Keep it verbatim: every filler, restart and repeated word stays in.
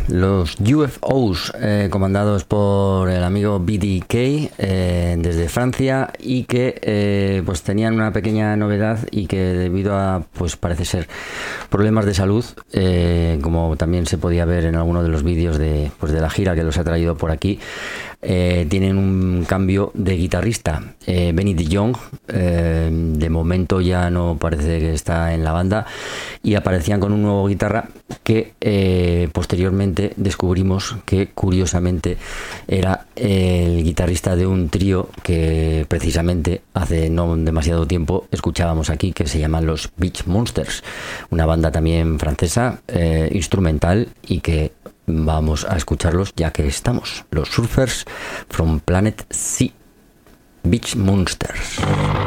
los U F Os, eh, comandados por el amigo B D K eh, desde Francia, y que eh, pues tenían una pequeña novedad, y que debido a, pues parece ser, problemas de salud, eh, como también se podía ver en alguno de los vídeos de, pues de la gira que los ha traído por aquí, eh, tienen un cambio de guitarrista. eh, Benny de Jong eh, de momento ya no parece que está en la banda, y aparecían con un nuevo guitarra que eh, posteriormente descubrimos que curiosamente era el guitarrista de un trío que precisamente hace no demasiado tiempo escuchábamos aquí, que se llaman los Beach Monsters, una banda también francesa, eh, instrumental, y que vamos a escucharlos ya que estamos, los Surfers from Planet Sea, Beach Monsters.